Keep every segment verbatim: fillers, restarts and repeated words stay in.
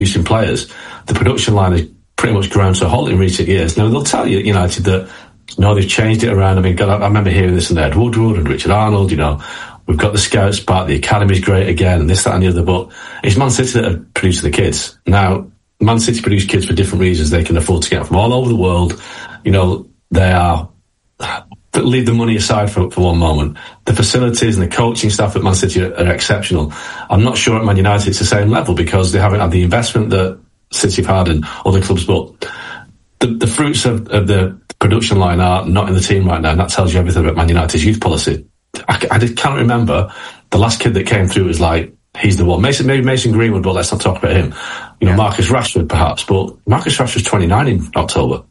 producing players, the production line has pretty much grown to a halt in recent years. Now, they'll tell you at United that, no, they've changed it around. I mean, God, I remember hearing this in Ed Woodward and Richard Arnold, you know, we've got the scouts back, the academy's great again, and this, that and the other, but it's Man City that are producing the kids. Now, Man City produce kids for different reasons. They can afford to get from all over the world. You know, they are... leave the money aside for, for one moment. The facilities and the coaching staff at Man City are, are exceptional. I'm not sure at Man United it's the same level because they haven't had the investment that City have had and other clubs, but the, the fruits of, of the production line are not in the team right now, and that tells you everything about Man United's youth policy. I, I just can't remember the last kid that came through was like, he's the one. Mason, maybe Mason Greenwood, but let's not talk about him. You know, yeah. Marcus Rashford perhaps, but Marcus Rashford's twenty-nine in October.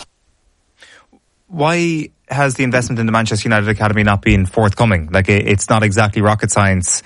Why has the investment in the Manchester United Academy not been forthcoming? Like, it's not exactly rocket science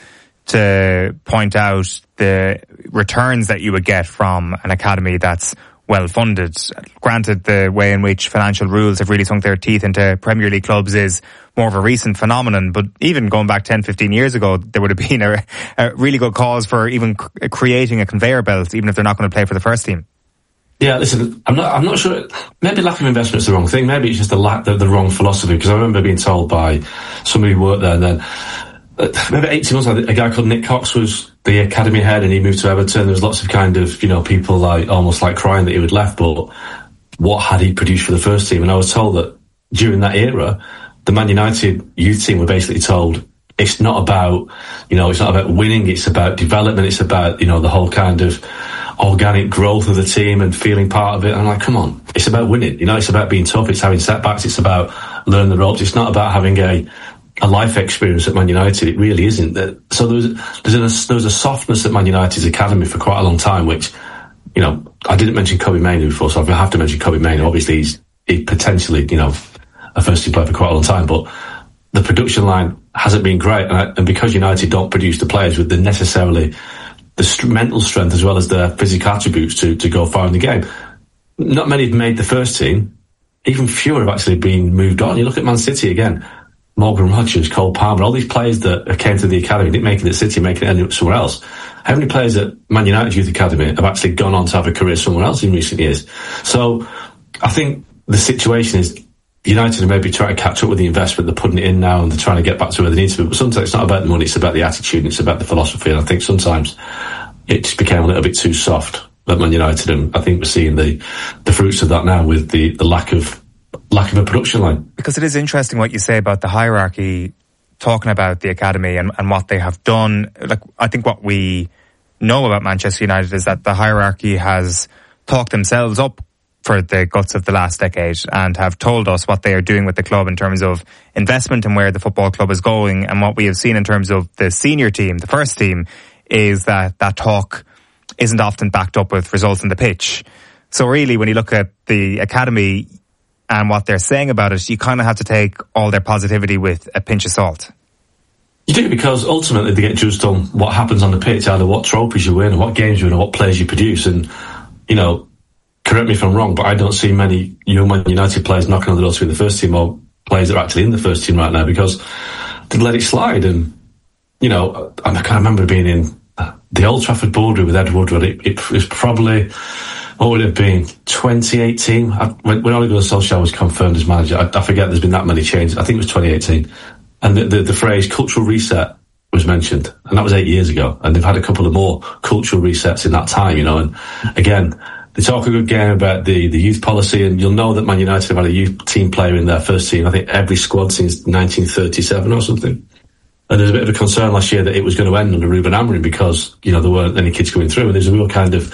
to point out the returns that you would get from an academy that's well funded. Granted, the way in which financial rules have really sunk their teeth into Premier League clubs is more of a recent phenomenon, but even going back ten, fifteen years ago, there would have been a, a really good cause for even c- creating a conveyor belt, even if they're not going to play for the first team. Yeah, listen, I'm not, I'm not sure, maybe lack of investment is the wrong thing, maybe it's just the lack, the, the wrong philosophy, because I remember being told by somebody who worked there, and then, uh, maybe eighteen months ago, a guy called Nick Cox was the academy head, and he moved to Everton. There was lots of kind of, you know, people like, almost like crying that he had left, but what had he produced for the first team? And I was told that during that era, the Man United youth team were basically told, it's not about, you know, it's not about winning, it's about development, it's about, you know, the whole kind of organic growth of the team and feeling part of it. And I'm like, come on, it's about winning, you know, it's about being tough, it's having setbacks, it's about learning the ropes, it's not about having a a life experience at Man United. It really isn't. So there was, there's a, there was a softness at Man United's academy for quite a long time, which, you know, I didn't mention Kobbie Mainoo before, so I have to mention Kobbie Mainoo. Obviously, he's he potentially, you know, a first team player for quite a long time, but the production line hasn't been great, and, I, and because United don't produce the players with the necessarily the st- mental strength as well as the physical attributes to, to go far in the game, not many have made the first team. Even fewer have actually been moved on. You look at Man City again, Morgan Rogers, Cole Palmer, all these players that came to the academy, didn't make it at City, making it somewhere else. How many players at Man United Youth Academy have actually gone on to have a career somewhere else in recent years? So I think the situation is United are maybe trying to catch up with the investment. They're putting it in now and they're trying to get back to where they need to be. But sometimes it's not about the money, it's about the attitude, and it's about the philosophy. And I think sometimes it just became a little bit too soft at Man United, and I think we're seeing the, the fruits of that now with the, the lack of lack of a production line. Because it is interesting what you say about the hierarchy, talking about the academy and, and what they have done. Like, I think what we know about Manchester United is that the hierarchy has talked themselves up for the guts of the last decade and have told us what they are doing with the club in terms of investment and where the football club is going. And what we have seen in terms of the senior team, the first team, is that that talk isn't often backed up with results in the pitch. So really, when you look at the academy and what they're saying about it, you kind of have to take all their positivity with a pinch of salt. You do, because ultimately they get judged on what happens on the pitch, either what trophies you win or what games you win or what players you produce. And, you know, correct me if I'm wrong, but I don't see many young Man United players knocking on the door to be in the first team, or players that are actually in the first team right now, because they let it slide. And, you know, I can't remember being in the Old Trafford boardroom with Ed Woodward. It, it was probably, what would it have been, twenty eighteen? I, when, when Ole Gunnar Solskjaer was confirmed as manager, I, I forget there's been that many changes. I think it was twenty eighteen. And the, the, the phrase cultural reset was mentioned. And that was eight years ago. And they've had a couple of more cultural resets in that time, you know. And again, they talk a good game about the, the youth policy, and you'll know that Man United have had a youth team player in their first team, I think every squad since nineteen thirty-seven or something. And there's a bit of a concern last year that it was going to end under Ruben Amorim because, you know, there weren't any kids coming through. And there's a real kind of,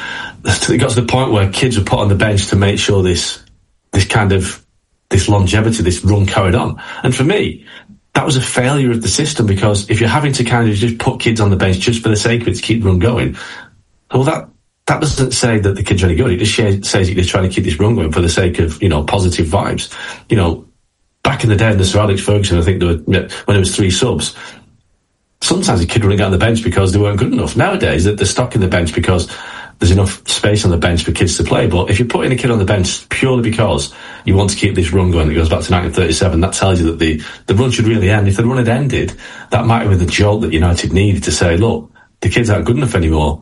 it got to the point where kids were put on the bench to make sure this, this kind of, this longevity, this run carried on. And for me, that was a failure of the system, because if you're having to kind of just put kids on the bench just for the sake of it to keep the run going, well, that, that doesn't say that the kids are any good. It just says you're trying to keep this run going for the sake of, you know, positive vibes. You know, back in the day in the Sir Alex Ferguson, I think there were, when there was three subs, sometimes a kid wouldn't get on the bench because they weren't good enough. Nowadays, they're stuck in the bench because there's enough space on the bench for kids to play. But if you're putting a kid on the bench purely because you want to keep this run going that goes back to nineteen thirty-seven, that tells you that the, the run should really end. If the run had ended, that might have been the jolt that United needed to say, look, the kids aren't good enough anymore.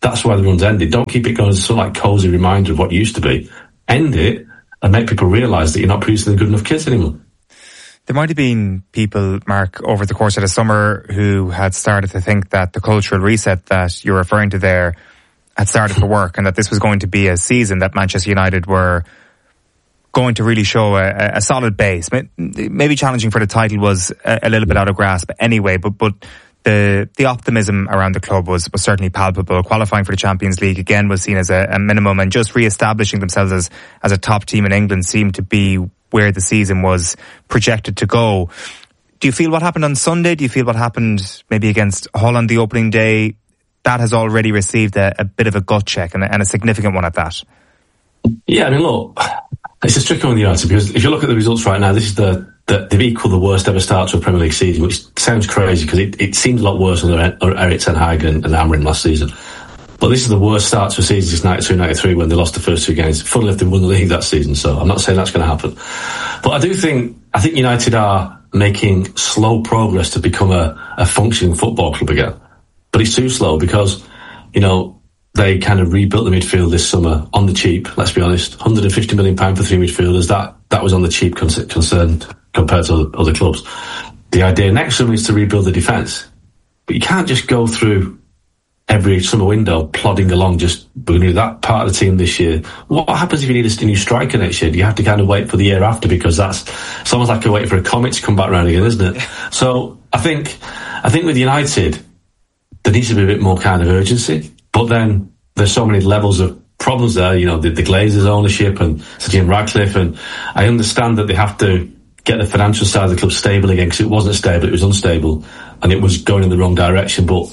That's why the run's ended. Don't keep it going as a sort of like cosy reminder of what used to be. End it and make people realise that you're not producing good enough kids anymore. There might have been people, Mark, over the course of the summer who had started to think that the cultural reset that you're referring to there had started to work, and that this was going to be a season that Manchester United were going to really show a, a solid base. Maybe challenging for the title was a, a little bit out of grasp anyway, but but the the optimism around the club was, was certainly palpable. Qualifying for the Champions League again was seen as a, a minimum, and just re-establishing themselves as, as a top team in England seemed to be where the season was projected to go. Do you feel what happened on Sunday? Do you feel what happened maybe against Hull on the opening day, that has already received a, a bit of a gut check, and a, and a significant one at that? Yeah, I mean, look, it's a tricky one, United, because if you look at the results right now, this is the, the they've equalled the worst ever start to a Premier League season, which sounds crazy because it, it seems a lot worse under Erik ten Hag and, and Amorim last season. But this is the worst start to a season since ninety-two ninety-three when they lost the first two games. Funnily enough, they won the league that season, so I'm not saying that's going to happen. But I do think, I think United are making slow progress to become a, a functioning football club again. But it's too slow because, you know, they kind of rebuilt the midfield this summer on the cheap, let's be honest. one hundred fifty million pounds for three midfielders, that, that was on the cheap con- concerned compared to other, other clubs. The idea next summer is to rebuild the defence. But you can't just go through every summer window plodding along, just we're going to do that part of the team this year. What happens if you need a new striker next year? Do you have to kind of wait for the year after? Because that's, it's almost like you're waiting for a comet to come back around again, isn't it? So I think, I think with United, there needs to be a bit more kind of urgency. But then there's so many levels of problems there, you know, the, the Glazers ownership and Sir Jim Ratcliffe, and I understand that they have to get the financial side of the club stable again, because it wasn't stable, it was unstable, and it was going in the wrong direction. But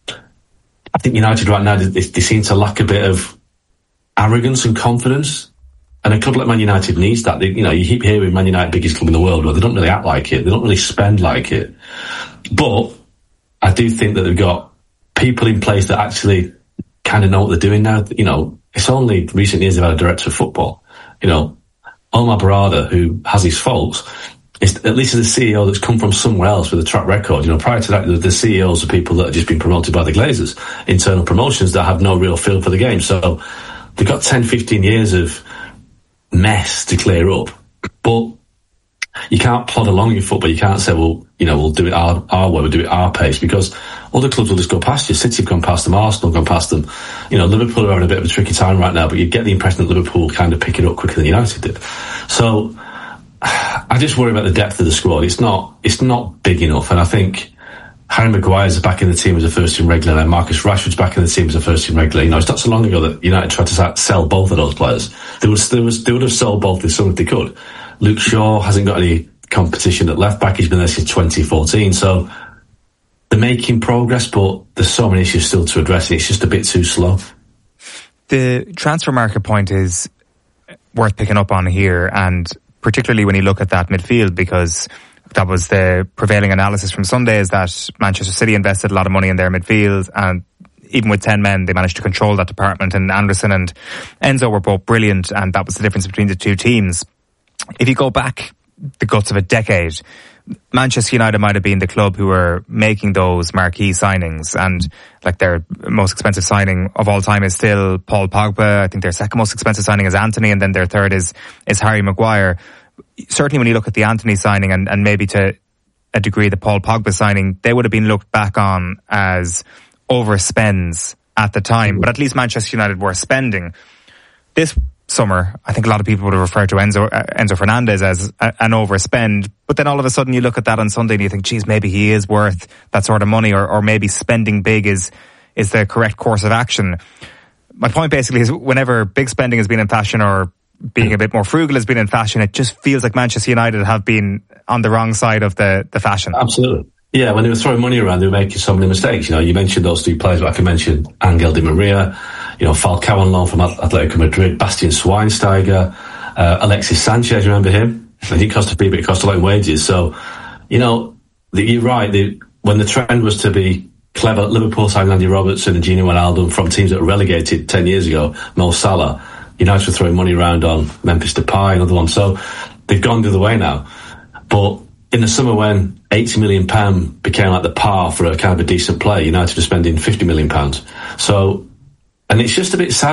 I think United right now, they, they seem to lack a bit of arrogance and confidence, and a club like Man United needs that. They, you know, you keep hearing Man United biggest club in the world, well, they don't really act like it, they don't really spend like it. But I do think that they've got people in place that actually kind of know what they're doing now. You know, it's only recent years they've had a director of football. You know, Omar Barada, who has his faults, is at least a C E O that's come from somewhere else with a track record. You know, prior to that, the, the C E Os are people that have just been promoted by the Glazers, internal promotions that have no real feel for the game. So they've got ten, fifteen years of mess to clear up. But you can't plod along in football. You can't say, well, you know, we'll do it our, our way, we'll do it our pace, because other clubs will just go past you. City have gone past them, Arsenal have gone past them. You know, Liverpool are having a bit of a tricky time right now, but you get the impression that Liverpool will kind of pick it up quicker than United did. So I just worry about the depth of the squad. It's not, it's not big enough, and I think Harry Maguire's back in the team as a first-team regular, and Marcus Rashford's back in the team as a first-team regular. You know, it's not so long ago that United tried to sell both of those players. There was, there was, they would have sold both this summer if they could. Luke Shaw hasn't got any competition at left back. He's been there since twenty fourteen. So they're making progress, but there's so many issues still to address. It's just a bit too slow. The transfer market point is worth picking up on here, and particularly when you look at that midfield, because that was the prevailing analysis from Sunday, is that Manchester City invested a lot of money in their midfield, and even with ten men, they managed to control that department, and Anderson and Enzo were both brilliant, and that was the difference between the two teams. If you go back the guts of a decade, Manchester United might have been the club who were making those marquee signings, and like their most expensive signing of all time is still Paul Pogba. I think their second most expensive signing is Antony, and then their third is is Harry Maguire. Certainly when you look at the Antony signing, and, and maybe to a degree the Paul Pogba signing, they would have been looked back on as overspends at the time, but at least Manchester United were spending. This summer, I think a lot of people would have referred to Enzo, uh, Enzo Fernandez as a, an overspend, but then all of a sudden you look at that on Sunday and you think, geez, maybe he is worth that sort of money, or, or maybe spending big is is the correct course of action. My point basically is, whenever big spending has been in fashion, or being a bit more frugal has been in fashion, it just feels like Manchester United have been on the wrong side of the, the fashion. Absolutely. Yeah, when they were throwing money around, they were making so many mistakes. You know, you mentioned those two players, but I can mention Angel Di Maria, you know, Falcao on loan from Atletico Madrid, Bastian Schweinsteiger, uh, Alexis Sanchez, remember him? It didn't cost a fee, but it cost a lot in wages. So, you know, the, you're right. The, when the trend was to be clever, Liverpool signed Andy Robertson and Gino Wijnaldum from teams that were relegated ten years ago, Mo Salah. United were throwing money around on Memphis Depay, another one. So they've gone the other way now. But in the summer, when eighty million pounds became like the par for a kind of a decent player, United were spending fifty million pounds. So And it's just a bit sad